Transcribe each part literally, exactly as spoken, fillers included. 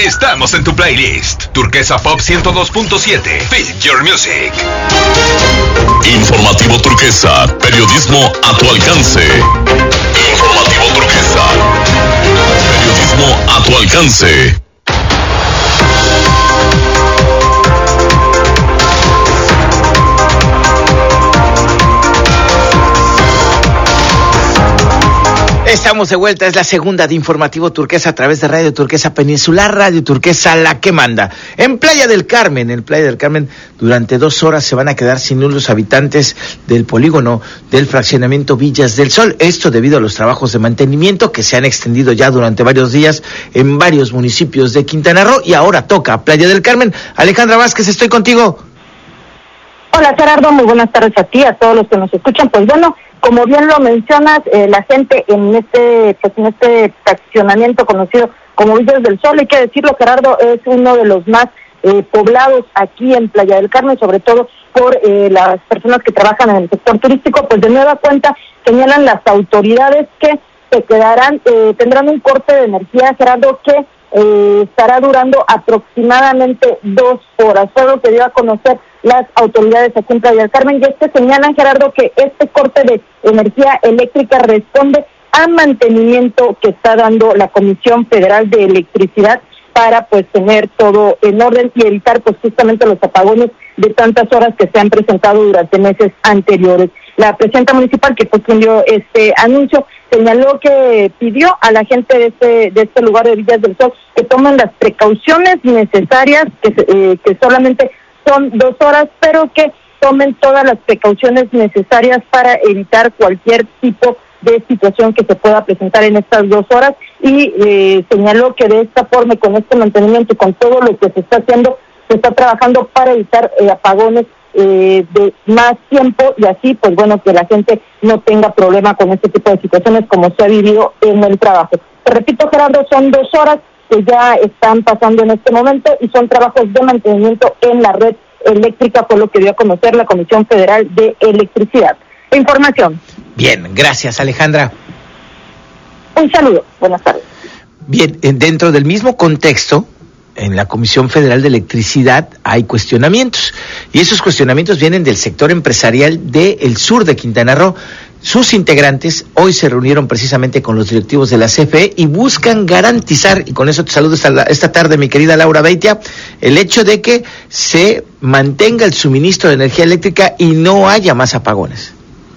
Estamos en tu playlist. Turquesa Pop ciento dos punto siete. Feel your music. Informativo Turquesa. Periodismo a tu alcance. Informativo Turquesa. Periodismo a tu alcance. Estamos de vuelta, es la segunda de Informativo Turquesa a través de Radio Turquesa Peninsular, Radio Turquesa, la que manda. En Playa del Carmen, en Playa del Carmen, durante dos horas se van a quedar sin luz los habitantes del polígono del fraccionamiento Villas del Sol. Esto debido a los trabajos de mantenimiento que se han extendido ya durante varios días en varios municipios de Quintana Roo y ahora toca Playa del Carmen. Alejandra Vázquez, estoy contigo. Hola Gerardo, muy buenas tardes a ti, a todos los que nos escuchan. Pues bueno, como bien lo mencionas, eh, la gente en este pues en este fraccionamiento conocido como Villas del Sol, hay que decirlo, Gerardo, es uno de los más eh, poblados aquí en Playa del Carmen, sobre todo por eh, las personas que trabajan en el sector turístico. Pues de nueva cuenta señalan las autoridades que se quedarán, eh, tendrán un corte de energía, Gerardo, que eh, estará durando aproximadamente dos horas. Fue lo que dio a conocer las autoridades aquí en Playa del Carmen, y es que señalan, Gerardo, que este corte de energía eléctrica responde al mantenimiento que está dando la Comisión Federal de Electricidad para pues tener todo en orden y evitar pues justamente los apagones de tantas horas que se han presentado durante meses anteriores. La presidenta municipal, que pues dio este anuncio, señaló que pidió a la gente de este de este lugar de Villas del Sol que tomen las precauciones necesarias, que eh, que solamente son dos horas, pero que tomen todas las precauciones necesarias para evitar cualquier tipo de situación que se pueda presentar en estas dos horas, y eh, señaló que de esta forma, con este mantenimiento y con todo lo que se está haciendo, se está trabajando para evitar eh, apagones eh, de más tiempo, y así, pues bueno, que la gente no tenga problema con este tipo de situaciones como se ha vivido en el trabajo. Te repito, Gerardo, son dos horas que ya están pasando en este momento y son trabajos de mantenimiento en la red eléctrica, por lo que dio a conocer la Comisión Federal de Electricidad. Información. Bien, gracias Alejandra. Un saludo, buenas tardes. Bien, dentro del mismo contexto, en la Comisión Federal de Electricidad hay cuestionamientos, y esos cuestionamientos vienen del sector empresarial del sur de Quintana Roo. Sus integrantes hoy se reunieron precisamente con los directivos de la C F E y buscan garantizar, y con eso te saludo esta, esta tarde, mi querida Laura Beitia, el hecho de que se mantenga el suministro de energía eléctrica y no haya más apagones.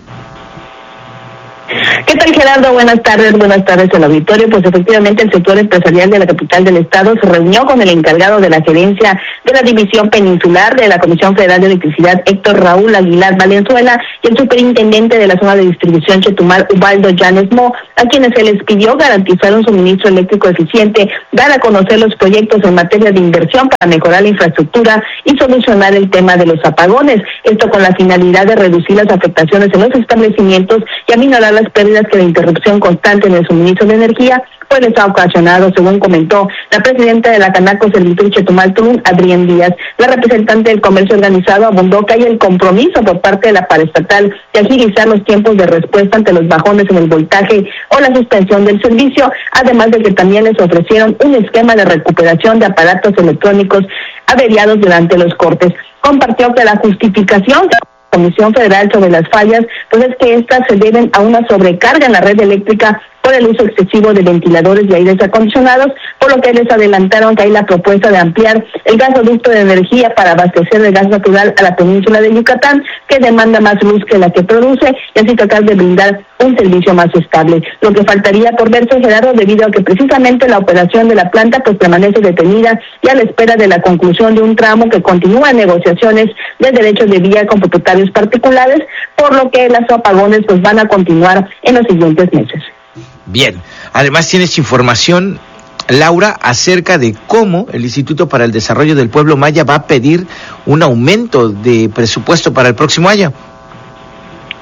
¿Qué tal, Gerardo? Buenas tardes, buenas tardes al auditorio. Pues efectivamente el sector empresarial de la capital del estado se reunió con el encargado de la gerencia de la División Peninsular de la Comisión Federal de Electricidad, Héctor Raúl Aguilar Valenzuela, y el superintendente de la zona de distribución Chetumal, Ubaldo Llanes Mo, a quienes se les pidió garantizar un suministro eléctrico eficiente, dar a conocer los proyectos en materia de inversión para mejorar la infraestructura y solucionar el tema de los apagones. Esto con la finalidad de reducir las afectaciones en los establecimientos y aminorar las pérdidas que la interrupción constante en el suministro de energía pues les ha ocasionado, según comentó la presidenta de la Canaco Servitur Chetumal Tulum, Adrián Díaz. La representante del comercio organizado abundó que hay el compromiso por parte de la paraestatal de agilizar los tiempos de respuesta ante los bajones en el voltaje o la suspensión del servicio, además de que también les ofrecieron un esquema de recuperación de aparatos electrónicos averiados durante los cortes. Compartió que la justificación de la Comisión Federal sobre las fallas, pues es que estas se deben a una sobrecarga en la red eléctrica por el uso excesivo de ventiladores y aires acondicionados, por lo que les adelantaron que hay la propuesta de ampliar el gasoducto de energía para abastecer de gas natural a la península de Yucatán, que demanda más luz que la que produce, y así tratar de brindar un servicio más estable. Lo que faltaría por verse, Gerardo, debido a que precisamente la operación de la planta pues permanece detenida y a la espera de la conclusión de un tramo que continúa en negociaciones de derechos de vía con propietarios particulares, por lo que las apagones pues van a continuar en los siguientes meses. Bien, además tienes información, Laura, acerca de cómo el Instituto para el Desarrollo del Pueblo Maya va a pedir un aumento de presupuesto para el próximo año.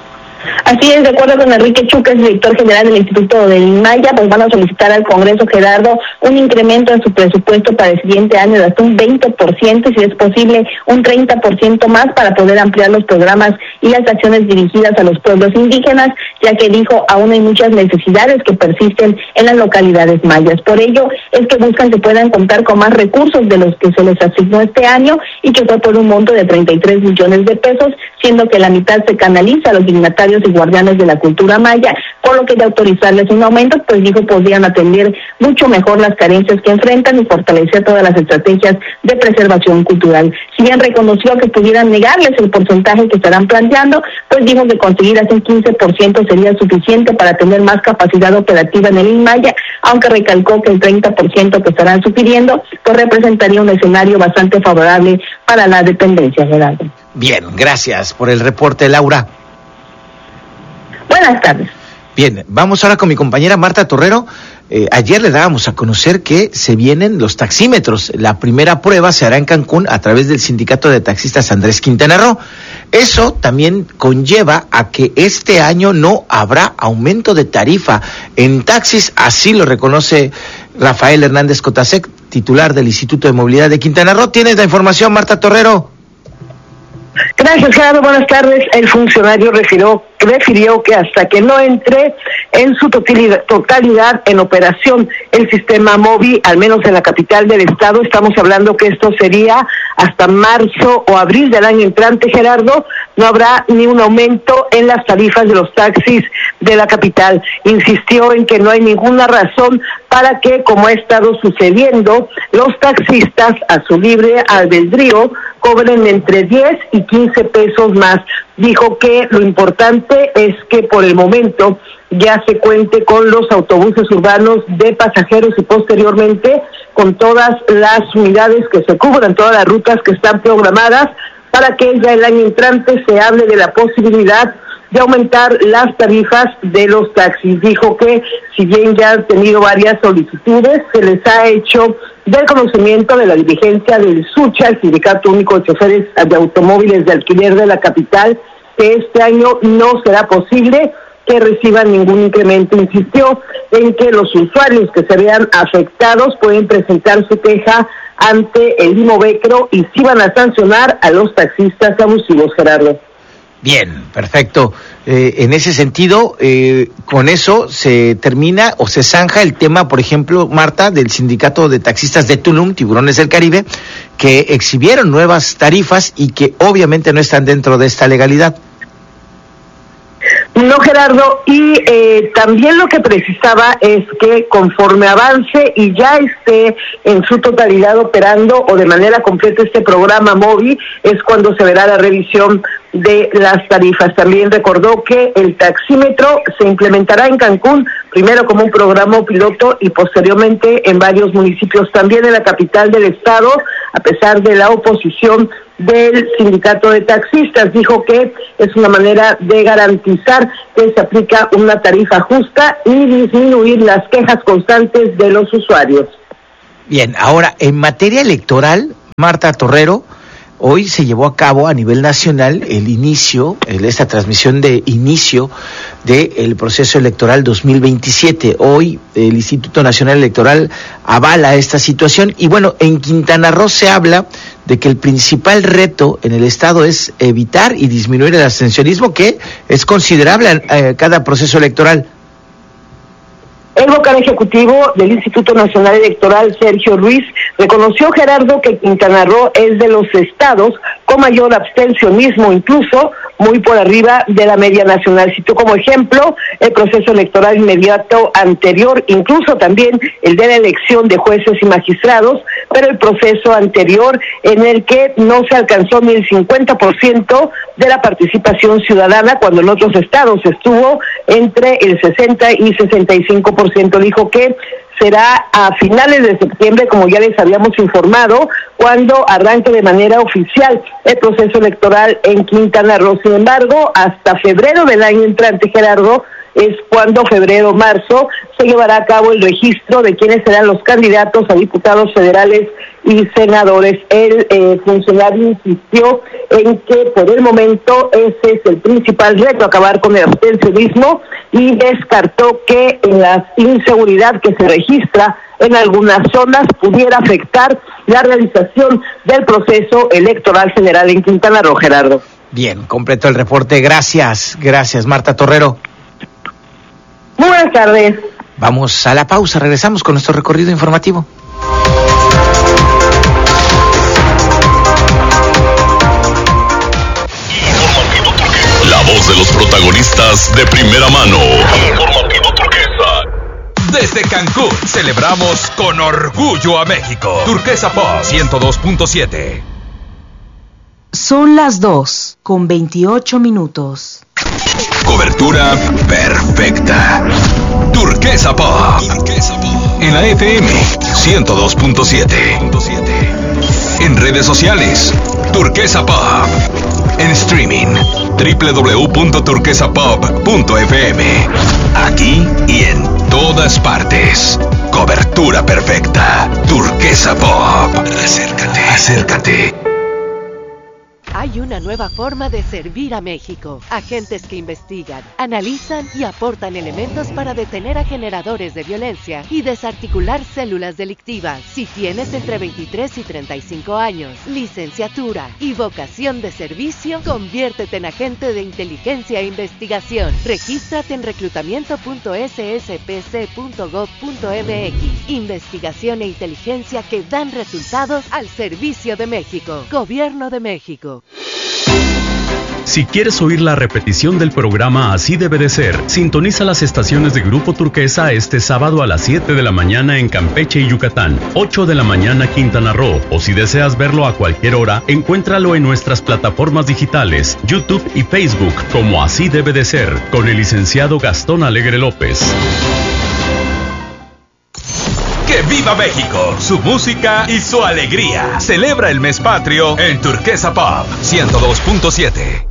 Así es, de acuerdo con Enrique Chuca, el director general del Instituto del Maya, pues van a solicitar al Congreso, Gerardo, un incremento en su presupuesto para el siguiente año de hasta un veinte por ciento y, si es posible, un treinta por ciento más para poder ampliar los programas y las acciones dirigidas a los pueblos indígenas, ya que dijo aún hay muchas necesidades que persisten en las localidades mayas. Por ello es que buscan que puedan contar con más recursos de los que se les asignó este año y que fue por un monto de treinta y tres millones de pesos, siendo que la mitad se canaliza a los dignatarios y guardianes de la cultura maya, por lo que de autorizarles un aumento, pues dijo podrían atender mucho mejor las carencias que enfrentan y fortalecer todas las estrategias de preservación cultural. Si bien reconoció que pudieran negarles el porcentaje que estarán planteando, pues dijo que conseguir hasta un quince por ciento sería suficiente para tener más capacidad operativa en el INMAYA, aunque recalcó que el treinta por ciento que estarán sugiriendo pues representaría un escenario bastante favorable para la dependencia, Gerardo. Bien, gracias por el reporte, Laura. Buenas tardes. Bien, vamos ahora con mi compañera Marta Torrero. Eh, ayer le dábamos a conocer que se vienen los taxímetros. La primera prueba se hará en Cancún a través del Sindicato de Taxistas Andrés Quintana Roo. Eso también conlleva a que este año no habrá aumento de tarifa en taxis, así lo reconoce Rafael Hernández Cotasec, titular del Instituto de Movilidad de Quintana Roo. ¿Tienes la información, Marta Torrero? Gracias, Gerardo. Buenas tardes. El funcionario refirió, refirió que hasta que no entre en su totalidad, totalidad en operación el sistema móvil, al menos en la capital del estado, estamos hablando que esto sería hasta marzo o abril del año entrante, Gerardo, no habrá ni un aumento en las tarifas de los taxis de la capital. Insistió en que no hay ninguna razón para que, como ha estado sucediendo, los taxistas a su libre albedrío cobren entre diez y quince pesos más. Dijo que lo importante es que por el momento ya se cuente con los autobuses urbanos de pasajeros y posteriormente con todas las unidades que se cubran, todas las rutas que están programadas, para que ya el año entrante se hable de la posibilidad de aumentar las tarifas de los taxis. Dijo que si bien ya han tenido varias solicitudes, se les ha hecho del conocimiento de la dirigencia del SUCHA, el Sindicato Único de Choferes de Automóviles de Alquiler de la capital, que este año no será posible que reciban ningún incremento. Insistió en que los usuarios que se vean afectados pueden presentar su queja ante el IMOVECRO y sí van a sancionar a los taxistas abusivos, Gerardo. Bien, perfecto. Eh, en ese sentido, eh, con eso se termina o se zanja el tema, por ejemplo, Marta, del Sindicato de Taxistas de Tulum, Tiburones del Caribe, que exhibieron nuevas tarifas y que obviamente no están dentro de esta legalidad. No, Gerardo, y eh, también lo que precisaba es que conforme avance y ya esté en su totalidad operando o de manera completa este programa móvil, es cuando se verá la revisión de las tarifas. También recordó que el taxímetro se implementará en Cancún, primero como un programa piloto y posteriormente en varios municipios, también en la capital del estado, a pesar de la oposición del Sindicato de Taxistas. Dijo que es una manera de garantizar que se aplica una tarifa justa y disminuir las quejas constantes de los usuarios. Bien, ahora, en materia electoral, Marta Torrero, hoy se llevó a cabo a nivel nacional el inicio, esta transmisión de inicio del proceso electoral dos mil veintisiete. Hoy el Instituto Nacional Electoral avala esta situación y bueno, en Quintana Roo se habla de que el principal reto en el estado es evitar y disminuir el abstencionismo, que es considerable en eh, cada proceso electoral. El vocal ejecutivo del Instituto Nacional Electoral, Sergio Ruiz, reconoció, Gerardo, que Quintana Roo es de los estados con mayor abstencionismo, incluso muy por arriba de la media nacional. Citó como ejemplo el proceso electoral inmediato anterior, incluso también el de la elección de jueces y magistrados, pero el proceso anterior en el que no se alcanzó ni el cincuenta por ciento de la participación ciudadana, cuando en otros estados estuvo entre el sesenta y sesenta y cinco por ciento. Dijo que será a finales de septiembre, como ya les habíamos informado, cuando arranque de manera oficial el proceso electoral en Quintana Roo. Sin embargo, hasta febrero del año entrante, Gerardo, es cuando febrero marzo se llevará a cabo el registro de quienes serán los candidatos a diputados federales y senadores. El eh, funcionario insistió en que por el momento ese es el principal reto, acabar con el abstencionismo, y descartó que en la inseguridad que se registra en algunas zonas pudiera afectar la realización del proceso electoral general en Quintana Roo, Gerardo. Bien, completo el reporte. Gracias, gracias, Marta Torrero. Muy buenas tardes. Vamos a la pausa, regresamos con nuestro recorrido informativo. La voz de los protagonistas de primera mano. Informativo Turquesa. Desde Cancún celebramos con orgullo a México. Turquesa Pop ciento dos punto siete. Son las dos con veintiocho minutos. Cobertura perfecta. Turquesa Pop. En la F M ciento dos punto siete. En redes sociales, Turquesa Pop. En streaming, doble u doble u doble u punto turquesa pop punto f m. Aquí y en todas partes. Cobertura perfecta. Turquesa Pop. Acércate, acércate. Hay una nueva forma de servir a México. Agentes que investigan, analizan y aportan elementos para detener a generadores de violencia y desarticular células delictivas. Si tienes entre veintitrés y treinta y cinco años, licenciatura y vocación de servicio, conviértete en agente de inteligencia e investigación. Regístrate en reclutamiento punto s s p c punto gov punto m x. Investigación e inteligencia que dan resultados al servicio de México. Gobierno de México. Si quieres oír la repetición del programa Así Debe de Ser, sintoniza las estaciones de Grupo Turquesa este sábado a las siete de la mañana en Campeche y Yucatán, ocho de la mañana Quintana Roo, o si deseas verlo a cualquier hora, encuéntralo en nuestras plataformas digitales, YouTube y Facebook como Así Debe de Ser, con el licenciado Gastón Alegre López. ¡Que viva México! Su música y su alegría. Celebra el mes patrio en Turquesa Pop ciento dos punto siete.